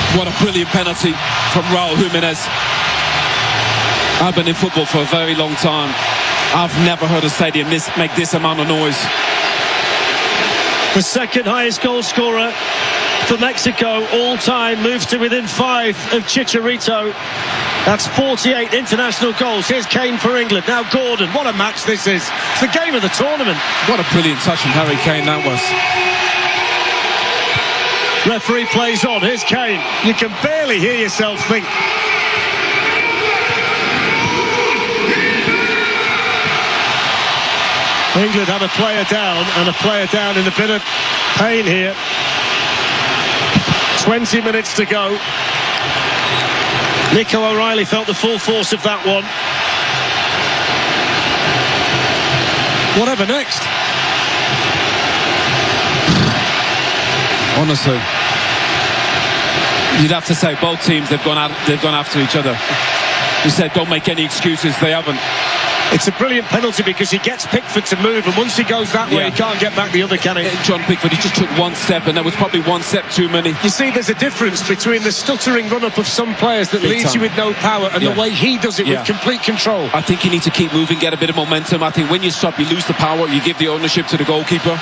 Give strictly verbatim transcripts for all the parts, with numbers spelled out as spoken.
What a brilliant penalty from Raul Jimenez. I've been in football for a very long time. I've never heard a stadium this, make this amount of noise. The second highest goal scorer for Mexico all time moves to within five of Chicharito. That's forty-eight international goals. Here's Kane for England. Now Gordon. What a match this is. It's the game of the tournament. What a brilliant touch from Harry Kane that was. Referee plays on. Here's Kane. You can barely hear yourself think. England have a player down, and a player down in a bit of pain here. twenty minutes to go. Nico O'Reilly felt the full force of that one. Whatever next? Honestly, you'd have to say both teams, they've gone out, they've gone after each other. You said don't make any excuses, they haven't. It's a brilliant penalty because he gets Pickford to move, and once he goes that way, yeah. he can't get back the other, can he? John Pickford, he just took one step, and that was probably one step too many. You see, there's a difference between the stuttering run-up of some players that Big leaves time. you with no power and yeah. the way he does it yeah. with complete control. I think you need to keep moving, get a bit of momentum. I think when you stop, you lose the power, you give the ownership to the goalkeeper.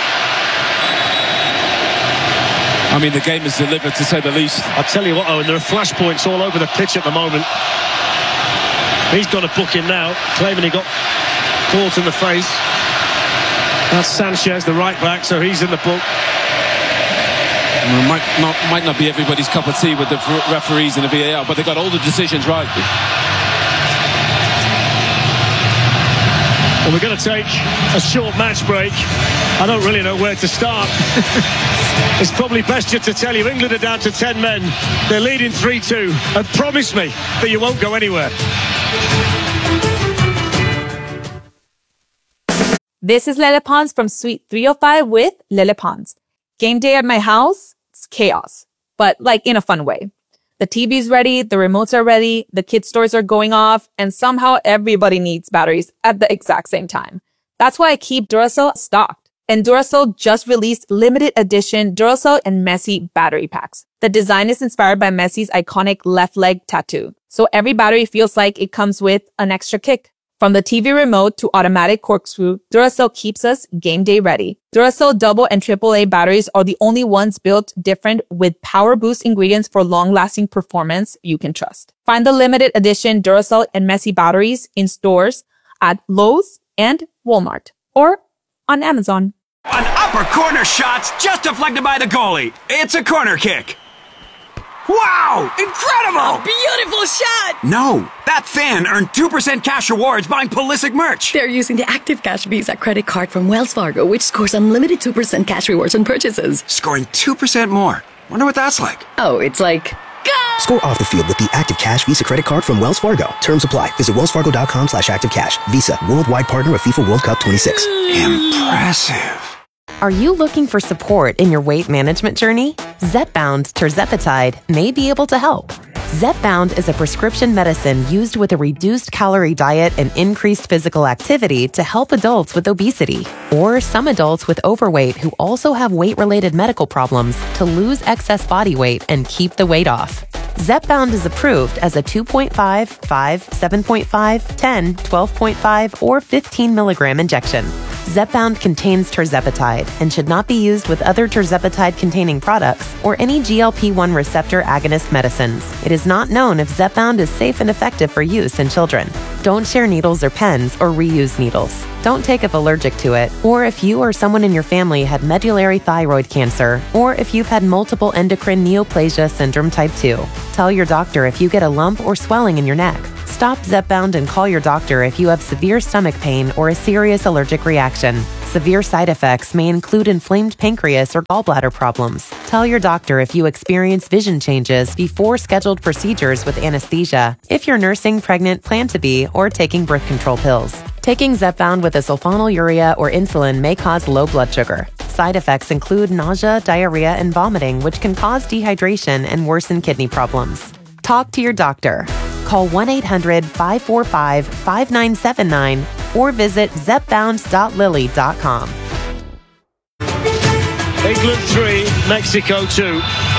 I mean, the game is delivered, to say the least. I'll tell you what, Owen, there are flashpoints all over the pitch at the moment. He's got a booking now, claiming he got caught in the face. That's Sanchez, the right back, so he's in the book. Well, might not might not be everybody's cup of tea with the referees and the V A R, but they got all the decisions right. Well, we're going to take a short match break. I don't really know where to start. It's probably best just to tell you England are down to ten men. They're leading three two. And promise me that you won't go anywhere. This is Lele Pons from Suite three oh five with Lele Pons. Game day at my house, it's chaos, but like in a fun way. The T V's ready, the remotes are ready, the kids' toys are going off, and somehow everybody needs batteries at the exact same time. That's why I keep Duracell stocked. And Duracell just released limited edition Duracell and Messi battery packs. The design is inspired by Messi's iconic left leg tattoo. So every battery feels like it comes with an extra kick. From the T V remote to automatic corkscrew, Duracell keeps us game day ready. Duracell double and triple A batteries are the only ones built different with power boost ingredients for long-lasting performance you can trust. Find the limited edition Duracell and Messi batteries in stores at Lowe's and Walmart or on Amazon. An upper corner shot just deflected by the goalie. It's a corner kick. Wow! Incredible! A beautiful shot! No, that fan earned two percent cash rewards buying Pulisic merch. They're using the Active Cash Visa credit card from Wells Fargo, which scores unlimited two percent cash rewards on purchases. Scoring two percent more. Wonder what that's like. Oh, it's like... Go! Score off the field with the Active Cash Visa credit card from Wells Fargo. Terms apply. Visit wellsfargo.com slash active cash. Visa, worldwide partner of FIFA World Cup twenty-six. Impressive. Are you looking for support in your weight management journey? Zepbound tirzepatide may be able to help. Zepbound is a prescription medicine used with a reduced calorie diet and increased physical activity to help adults with obesity or some adults with overweight who also have weight-related medical problems to lose excess body weight and keep the weight off. Zepbound is approved as a two point five, five, seven point five, ten, twelve point five, or fifteen milligram injection. Zepbound contains tirzepatide and should not be used with other tirzepatide-containing products or any G L P one receptor agonist medicines. It is not known if Zepbound is safe and effective for use in children. Don't share needles or pens or reuse needles. Don't take if allergic to it, or if you or someone in your family had medullary thyroid cancer, or if you've had multiple endocrine neoplasia syndrome type two. Tell your doctor if you get a lump or swelling in your neck. Stop Zepbound and call your doctor if you have severe stomach pain or a serious allergic reaction. Severe side effects may include inflamed pancreas or gallbladder problems. Tell your doctor if you experience vision changes before scheduled procedures with anesthesia, if you're nursing, pregnant, plan to be, or taking birth control pills. Taking Zepbound with a sulfonylurea or insulin may cause low blood sugar. Side effects include nausea, diarrhea, and vomiting, which can cause dehydration and worsen kidney problems. Talk to your doctor. Call one eight hundred, five four five, five nine seven nine or visit zepbound dot lilly dot com. England three, Mexico two.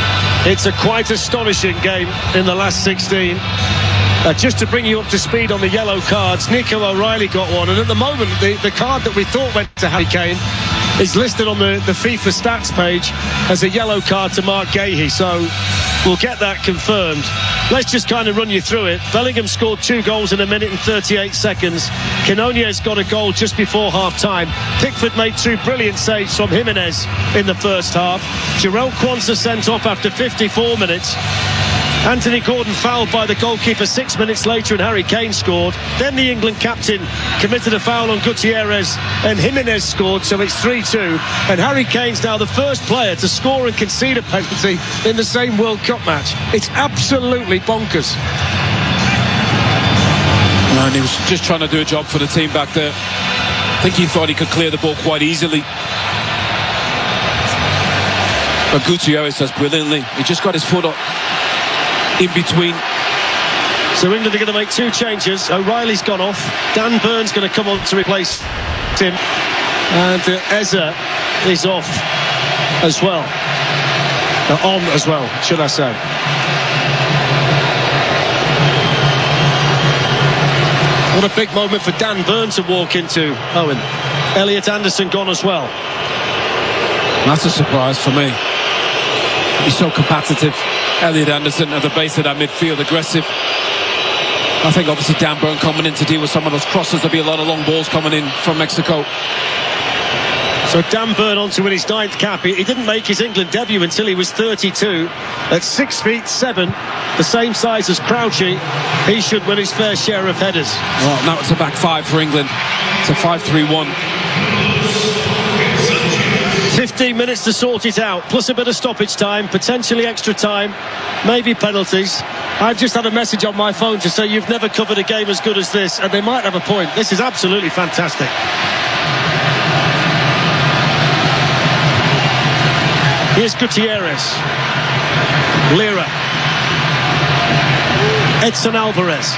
It's a quite astonishing game in the last sixteen. Uh, just to bring you up to speed on the yellow cards, Nico O'Reilly got one, and at the moment the, the card that we thought went to Harry Kane is listed on the, the FIFA stats page as a yellow card to Mark Gahey, so we'll get that confirmed. Let's just kind of run you through it. Bellingham scored two goals in a minute and thirty-eight seconds. Quinones got a goal just before half-time. Pickford made two brilliant saves from Jimenez in the first half. Jarell Quansah sent off after fifty-four minutes. Anthony Gordon fouled by the goalkeeper six minutes later, and Harry Kane scored. Then the England captain committed a foul on Gutierrez and Jimenez scored, so it's three two. And Harry Kane's now the first player to score and concede a penalty in the same World Cup match. It's absolutely bonkers. And he was just trying to do a job for the team back there. I think he thought he could clear the ball quite easily. But Gutierrez does brilliantly. He just got his foot up in between. So England are going to make two changes. O'Reilly's gone off. Dan Burn's going to come on to replace him. And uh, Eze is off as well. Uh, on as well, should I say. What a big moment for Dan Burn to walk into, Owen. Elliot Anderson gone as well. That's a surprise for me. He's so competitive. Elliot Anderson at the base of that midfield, aggressive. I think obviously Dan Burn coming in to deal with some of those crosses. There'll be a lot of long balls coming in from Mexico. So Dan Burn on to win his ninth cap. He, he didn't make his England debut until he was thirty-two. At six feet seven, the same size as Crouchy, he should win his fair share of headers. Well, now it's a back five for England. It's a five three one. fifteen minutes to sort it out, plus a bit of stoppage time, potentially extra time, maybe penalties. I've just had a message on my phone to say you've never covered a game as good as this, and they might have a point. This is absolutely fantastic. Here's Gutierrez. Lira. Edson Alvarez.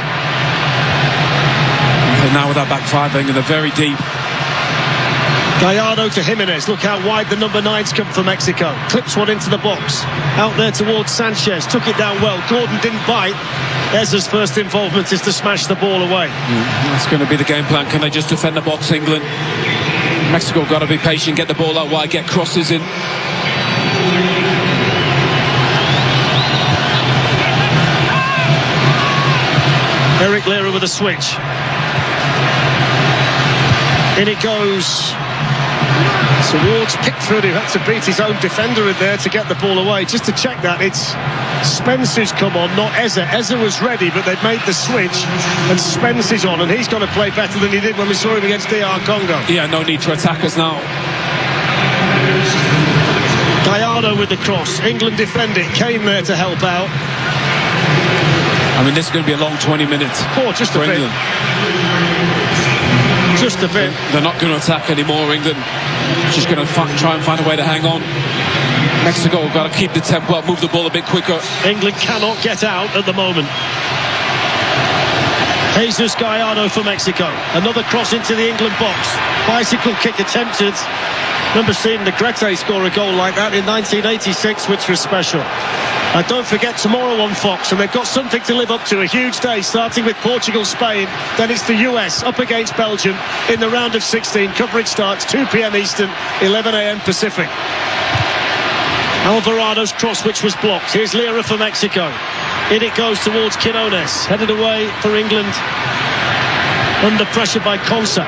And now with that back five, England are very deep. Gallardo to Jimenez. Look how wide the number nines come for Mexico. Clips one into the box. Out there towards Sanchez. Took it down well. Gordon didn't bite. Eze's first involvement is to smash the ball away. Mm, that's going to be the game plan. Can they just defend the box, England? Mexico got to be patient, get the ball out wide, get crosses in. Eric Lira with a switch. In it goes towards Pickford, who had to beat his own defender in there to get the ball away. Just to check that, it's Spence who's come on, not Eze. Eze was ready, but they've made the switch, and Spence is on, and he's going to play better than he did when we saw him against D R Congo. Yeah, no need for attackers now. Gallardo with the cross. England defend it. Kane there to help out. I mean, this is going to be a long twenty minutes. Oh, just a for bit. England. Just a bit. They're not going to attack anymore, England. Just going to try and find a way to hang on. Mexico have got to keep the tempo up, move the ball a bit quicker. England cannot get out at the moment. Jesus Gallardo for Mexico. Another cross into the England box. Bicycle kick attempted. Remember seeing Negrete score a goal like that in nineteen eighty-six, which was special. And don't forget tomorrow on Fox, and they've got something to live up to. A huge day, starting with Portugal, Spain. Then it's the U S up against Belgium in the round of sixteen. Coverage starts two p m Eastern, eleven a m Pacific. Alvarado's cross, which was blocked. Here's Lira for Mexico. In it goes towards Quinones. Headed away for England. Under pressure by Quansah.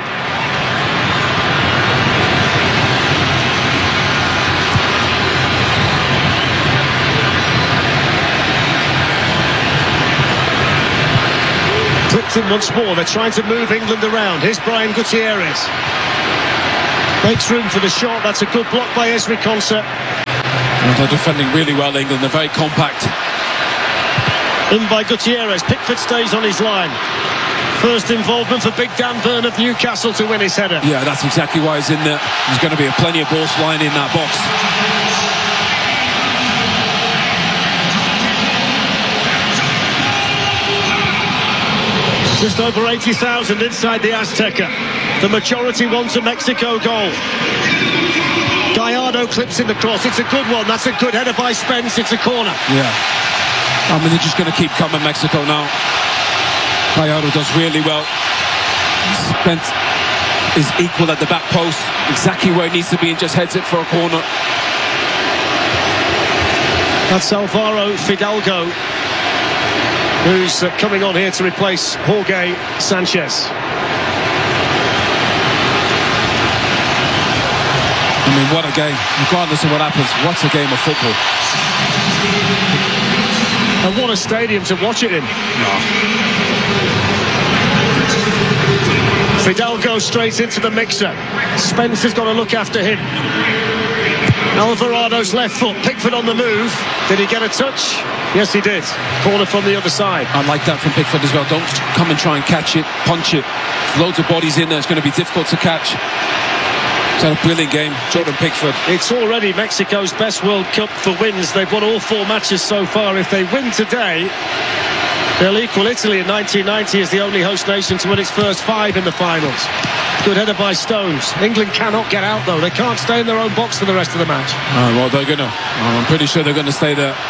Clipped in once more. They're trying to move England around. Here's Brian Gutierrez. Makes room for the shot. That's a good block by Ezri Konsa. Well, they're defending really well, England. They're very compact. In by Gutierrez. Pickford stays on his line. First involvement for Big Dan Burn of Newcastle to win his header. Yeah, that's exactly why he's in there. There's going to be plenty of balls flying in that box. Just over eighty thousand inside the Azteca. The majority wants a Mexico goal. Gallardo Alvarado clips in the cross. It's a good one. That's a good header by Spence. It's a corner. Yeah. I mean, they're just going to keep coming, Mexico now. Gallardo does really well. Spence is equal at the back post, exactly where he needs to be, and just heads it for a corner. That's Alvaro Fidalgo, who's uh, coming on here to replace Jorge Sanchez. I mean, what a game. Regardless of what happens, what's a game of football. And what a stadium to watch it in. Fidalgo straight into the mixer. Spence has got to look after him. Alvarado's left foot. Pickford on the move. Did he get a touch? Yes, he did. Corner from the other side. I like that from Pickford as well. Don't come and try and catch it, punch it. There's loads of bodies in there. It's going to be difficult to catch. It's a brilliant game, Jordan Pickford. It's already Mexico's best World Cup for wins. They've won all four matches so far. If they win today, they'll equal Italy in nineteen ninety as the only host nation to win its first five in the finals. Good header by Stones. England cannot get out, though. They can't stay in their own box for the rest of the match. Oh, well, they're going to. I'm pretty sure they're going to stay there.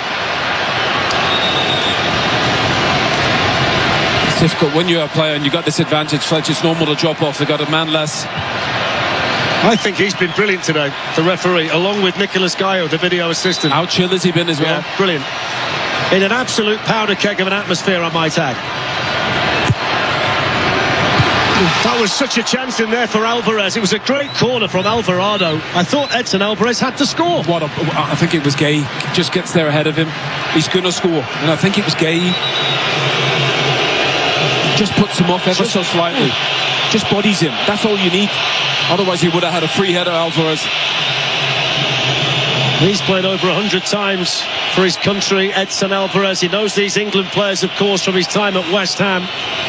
It's difficult when you're a player and you've got this advantage. Fletch, it's normal to drop off. They've got a man less. I think he's been brilliant today, the referee, along with Nicolas Gallo, the video assistant. How chill has he been as well? Yeah, brilliant. In an absolute powder keg of an atmosphere, I might add. That was such a chance in there for Alvarez. It was a great corner from Alvarado. I thought Edson Alvarez had to score. What a, I think it was Gay. Just gets there ahead of him. He's going to score. And I think it was Gay. Just puts him off ever so slightly. Just bodies him. That's all you need. Otherwise, he would have had a free header, Alvarez. He's played over one hundred times for his country, Edson Alvarez. He knows these England players, of course, from his time at West Ham.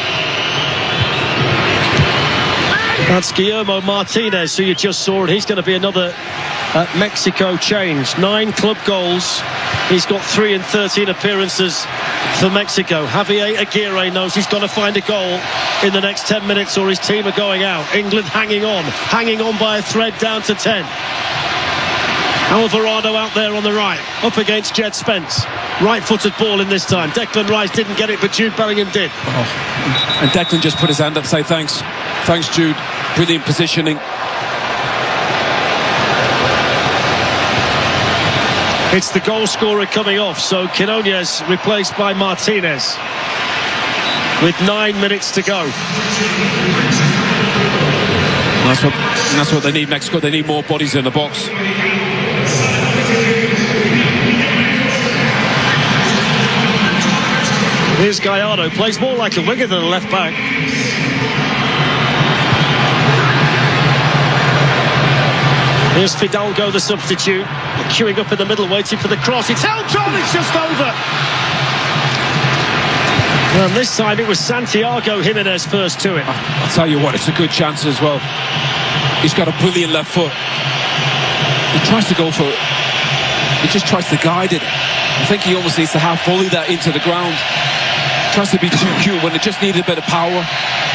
That's Guillermo Martinez, who you just saw, and he's going to be another uh, Mexico change. Nine club goals. He's got three in thirteen appearances for Mexico. Javier Aguirre knows he's got to find a goal in the next ten minutes or his team are going out. England hanging on, hanging on by a thread down to ten. Alvarado out there on the right, up against Jed Spence. Right-footed ball in this time. Declan Rice didn't get it, but Jude Bellingham did. Oh. And Declan just put his hand up, say thanks. Thanks, Jude. Brilliant positioning. It's the goal scorer coming off, so Quinones replaced by Martinez with nine minutes to go. That's what, that's what they need, Mexico. They need more bodies in the box. Here's Gallardo, plays more like a winger than a left back. Here's Fidalgo, the substitute, queuing up in the middle, waiting for the cross. It's held on, it's just over. And this time it was Santiago Jimenez first to it. I'll tell you what, it's a good chance as well. He's got a brilliant left foot. He tries to go for it. He just tries to guide it. I think he almost needs to half volley that into the ground. Tries to be too cute when it just needed a bit of power.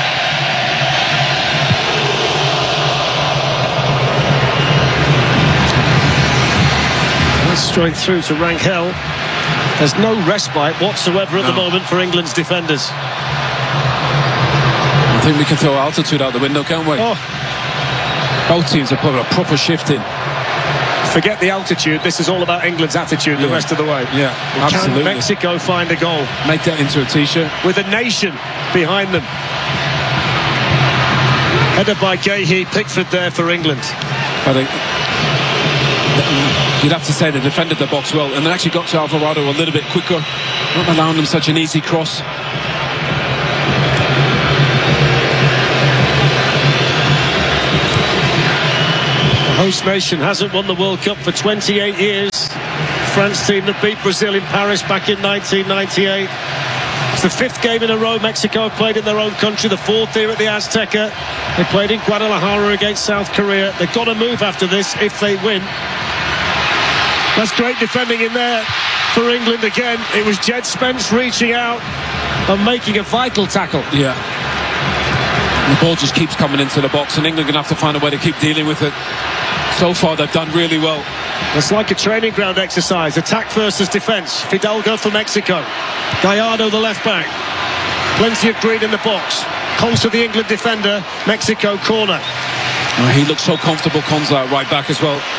Straight through to Rangel. There's no respite whatsoever at no. the moment for England's defenders. I think we can throw altitude out the window, can't we? Oh. Both teams have put a proper shift in. Forget the altitude. This is all about England's attitude yeah. the rest of the way. Yeah, well, absolutely. Can Mexico find a goal? Make that into a t-shirt. With a nation behind them. Headed by Gahey, Pickford there for England. I think you'd have to say they defended the box well, and they actually got to Alvarado a little bit quicker, not allowing them such an easy cross. The host nation hasn't won the World Cup for twenty-eight years. France team that beat Brazil in Paris back in nineteen ninety-eight. It's the fifth game in a row Mexico have played in their own country, the fourth here at the Azteca. They played in Guadalajara against South Korea. They've got to move after this if they win. That's great defending in there for England again. It was Jed Spence reaching out and making a vital tackle. Yeah. And the ball just keeps coming into the box, and England are going to have to find a way to keep dealing with it. So far, they've done really well. It's like a training ground exercise. Attack versus defence. Fidalgo for Mexico. Gallardo, the left back. Plenty of green in the box. Konsa, the England defender. Mexico corner. Oh, he looks so comfortable, Konsa, at right back as well.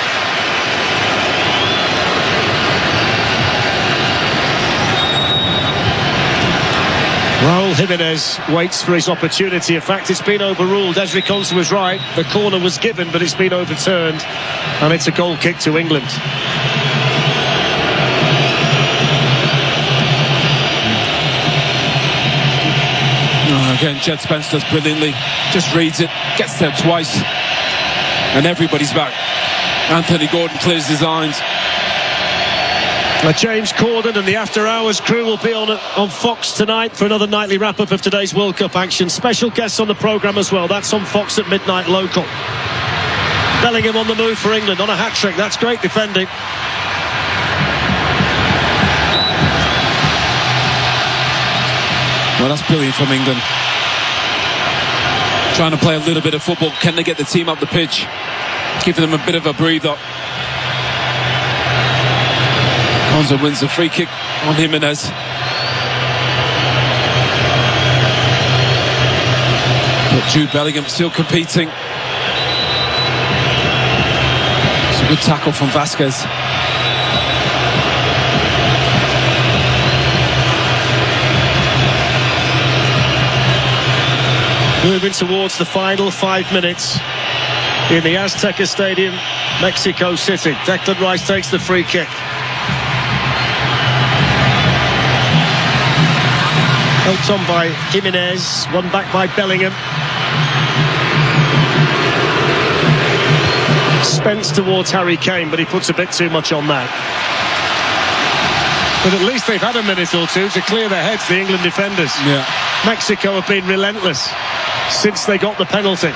Raul Jimenez waits for his opportunity. In fact, it's been overruled. Ezri Konsa was right. The corner was given, but it's been overturned. And it's a goal kick to England. Oh, again, Jed Spence does brilliantly. Just reads it, gets there twice. And everybody's back. Anthony Gordon clears his lines. Uh, James Corden and the After Hours crew will be on on Fox tonight for another nightly wrap-up of today's World Cup action. Special guests on the programme as well. That's on Fox at midnight local. Bellingham on the move for England on a hat-trick. That's great defending. Well, that's brilliant from England. Trying to play a little bit of football. Can they get the team up the pitch? Giving them a bit of a breather. Konsa wins the free kick on Jimenez. But Jude Bellingham still competing. It's a good tackle from Vasquez. Moving towards the final five minutes in the Azteca Stadium, Mexico City. Declan Rice takes the free kick. Helped on by Jimenez, won back by Bellingham. Spence towards Harry Kane, but he puts a bit too much on that. But at least they've had a minute or two to clear their heads, the England defenders. Yeah. Mexico have been relentless since they got the penalty.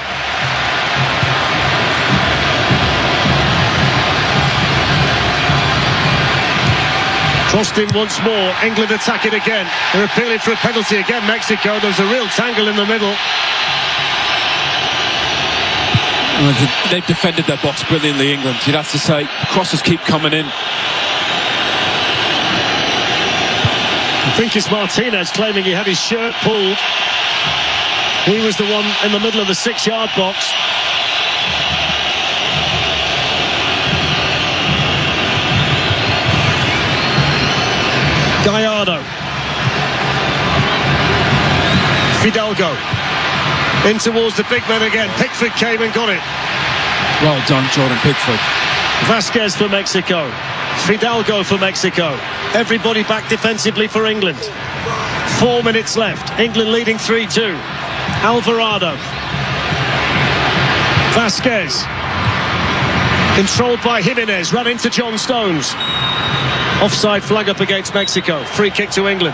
Crossed in once more. England attack it again. They're appealing for a penalty again, Mexico. There's a real tangle in the middle. Well, they've defended their box brilliantly, England. You'd have to say. Crosses keep coming in. I think it's Martinez claiming he had his shirt pulled. He was the one in the middle of the six-yard box. Gallardo. Fidalgo. In towards the big man again. Pickford came and got it. Well done, Jordan Pickford. Vasquez for Mexico. Fidalgo for Mexico. Everybody back defensively for England. Four minutes left. England leading three two. Alvarado. Vasquez. Controlled by Jimenez. Ran into John Stones. Offside flag up against Mexico. Free kick to England.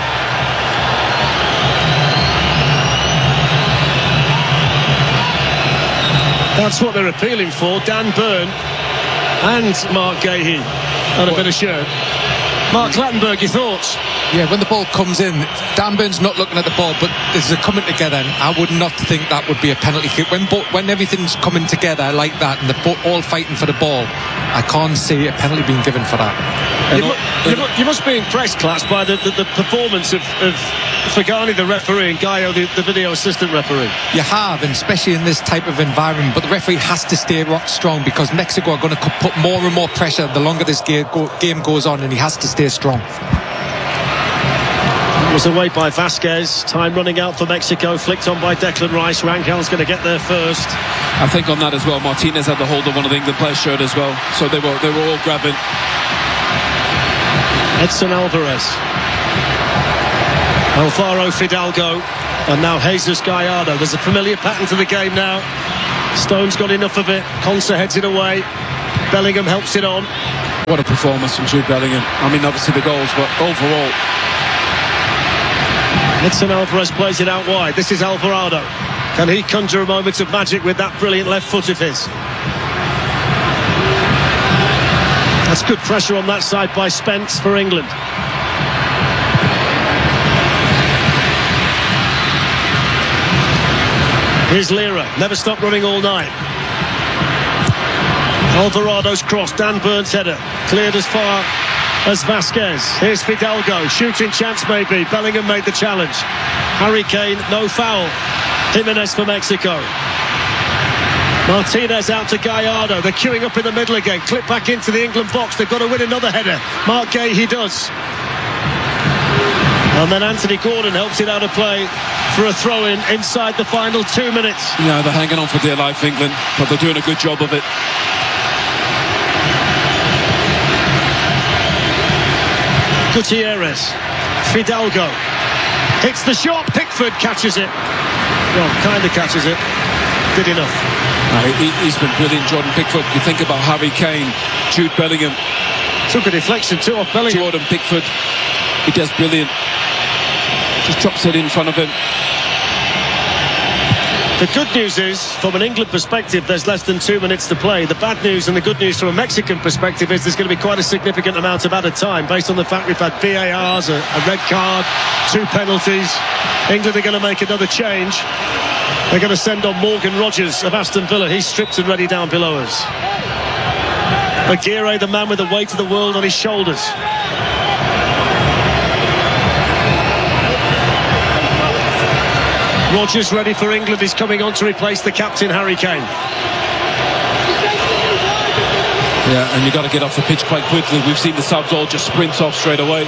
That's what they're appealing for. Dan Burn and Mark Gahey on a bit of shirt. Mark Clattenburg, your thoughts? Yeah, when the ball comes in, Dan Burn's not looking at the ball, but this is a coming together, and I would not think that would be a penalty kick. When when everything's coming together like that, and they're all fighting for the ball, I can't see a penalty being given for that. You, mu you, mu you must be impressed, Klats, by the, the, the performance of, of Fagani, the referee, and Gallo, the, the video assistant referee. You have, and especially in this type of environment, but the referee has to stay rock strong, because Mexico are going to put more and more pressure the longer this game, go, game goes on, and he has to stay strong. Was away by Vasquez. Time running out for Mexico. Flicked on by Declan Rice. Rangel's going to get there first. I think on that as well, Martinez had the hold of one of the England players' shirt as well. So they were they were all grabbing. Edson Alvarez. Alvaro Fidalgo. And now Jesus Gallardo. There's a familiar pattern to the game now. Stone's got enough of it. Konsa heads it away. Bellingham helps it on. What a performance from Jude Bellingham. I mean, obviously the goals, but overall. Edson Alvarez plays it out wide. This is Alvarado. Can he conjure a moment of magic with that brilliant left foot of his? That's good pressure on that side by Spence for England. Here's Lira. Never stopped running all night. Alvarado's cross, Dan Burns header, cleared as far as Vasquez. Here's Fidalgo, shooting chance maybe. Bellingham made the challenge. Harry Kane, no foul. Jimenez for Mexico. Martinez out to Gallardo. They're queuing up in the middle again. Clip back into the England box. They've got to win another header. Mark Gay, he does. And then Anthony Gordon helps it out of play for a throw-in inside the final two minutes. Yeah, they're hanging on for dear life, England, but they're doing a good job of it. Gutierrez. Fidalgo. Hits the shot. Pickford catches it. Well, kind of catches it. Did enough. No, he, he's been brilliant, Jordan Pickford. You think about Harry Kane, Jude Bellingham. Took a deflection too off Bellingham. Jordan Pickford, he does brilliant. Just drops it in front of him. The good news is, from an England perspective, there's less than two minutes to play. The bad news and the good news from a Mexican perspective is there's going to be quite a significant amount of added time based on the fact we've had V A Rs, a, a red card, two penalties. England are going to make another change. They're going to send on Morgan Rogers of Aston Villa. He's stripped and ready down below us. Aguirre, the man with the weight of the world on his shoulders. Rogers ready for England. He's coming on to replace the captain, Harry Kane. Yeah, and you've got to get off the pitch quite quickly. We've seen the subs all just sprint off straight away.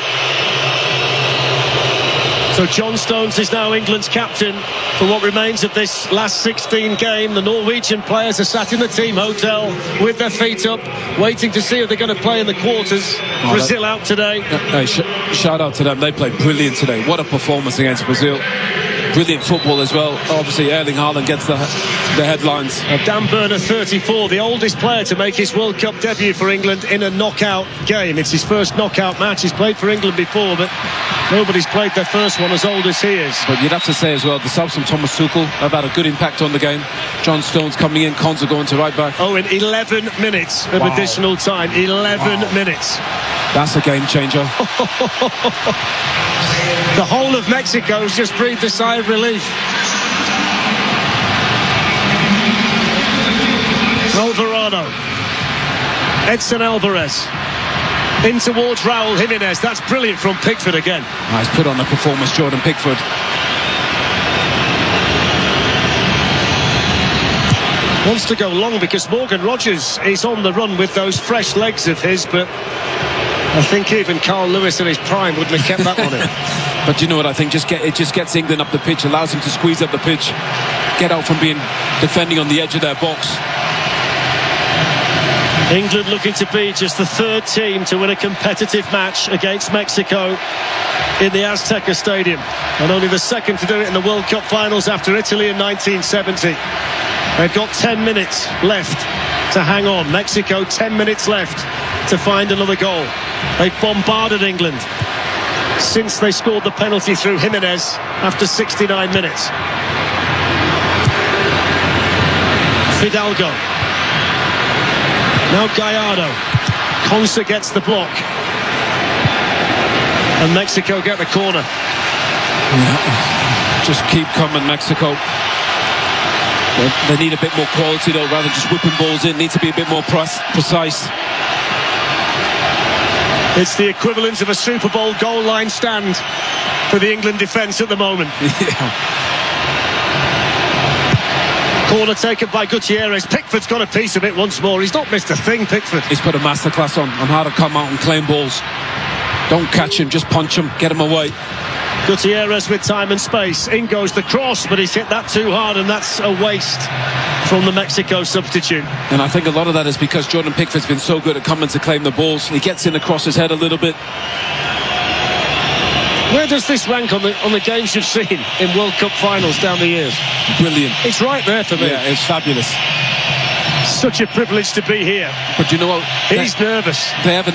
So John Stones is now England's captain for what remains of this last sixteen game. The Norwegian players are sat in the team hotel with their feet up, waiting to see if they're going to play in the quarters. Oh, Brazil that... out today. Hey, sh shout out to them. They played brilliant today. What a performance against Brazil. Brilliant football as well. Obviously, Erling Haaland gets the, the headlines. Uh, Dan Burn, thirty-four, the oldest player to make his World Cup debut for England in a knockout game. It's his first knockout match. He's played for England before, but nobody's played their first one as old as he is. But you'd have to say as well, the subs from Thomas Tuchel have had a good impact on the game. John Stones coming in, Konza going to right back. Oh, in eleven minutes of wow. additional time. eleven wow. minutes. That's a game changer. The whole of Mexico has just breathed a sigh of relief. Alvarado. Edson Alvarez. In towards Raul Jimenez. That's brilliant from Pickford again. Nice put on the performance, Jordan Pickford. Wants to go long because Morgan Rogers is on the run with those fresh legs of his, but I think even Carl Lewis in his prime wouldn't have kept that one in. But you know what I think? Just get it just gets England up the pitch, allows them to squeeze up the pitch, get out from being defending on the edge of their box. England looking to be just the third team to win a competitive match against Mexico in the Azteca Stadium, and only the second to do it in the World Cup finals after Italy in nineteen seventy. They've got ten minutes left to hang on. Mexico, ten minutes left to find another goal. They've bombarded England since they scored the penalty through Jimenez after sixty-nine minutes. Fidalgo. Now Gallardo. Konza gets the block. And Mexico get the corner. Yeah. Just keep coming, Mexico. They need a bit more quality though, rather than just whipping balls in. Need to be a bit more precise. It's the equivalent of a Super Bowl goal line stand for the England defence at the moment. Yeah. Corner taken by Gutierrez. Pickford's got a piece of it once more. He's not missed a thing, Pickford. He's put a masterclass on, on how to come out and claim balls. Don't catch him, just punch him, get him away. Gutierrez with time and space. In goes the cross, but he's hit that too hard, and that's a waste from the Mexico substitute. And I think a lot of that is because Jordan Pickford's been so good at coming to claim the balls. He gets in across his head a little bit. Where does this rank on the on the games you've seen in World Cup finals down the years? Brilliant. It's right there for me. Yeah, it's fabulous. Such a privilege to be here. But you know what? He's they, nervous. They haven't